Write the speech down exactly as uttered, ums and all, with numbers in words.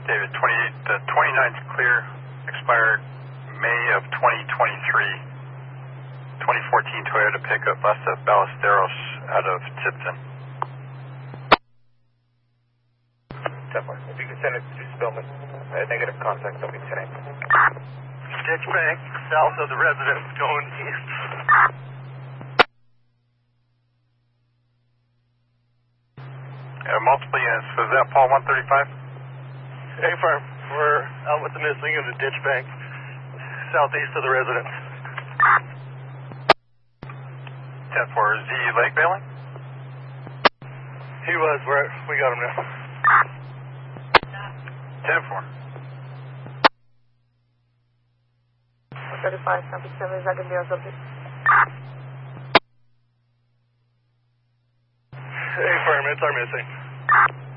David, twenty-eight, the twenty-ninth clear, expired May of twenty twenty-three. twenty fourteen Toyota pickup, bus of Ballesteros out of Tipton. ten four. If you can send it to Spillman, uh, negative contact, somebody ten eight. Ditch bank, south of the residence, going east. Uh, multiple units, was that Paul one thirty-five? Hey, firm, we're out with the missing in the ditch bank, southeast of the residence. ten four, is he lake bailing? He was, we're, we got him now. ten four. one thirty-five, traffic seven, is that going to be our subject? Hey, firm, it's our missing.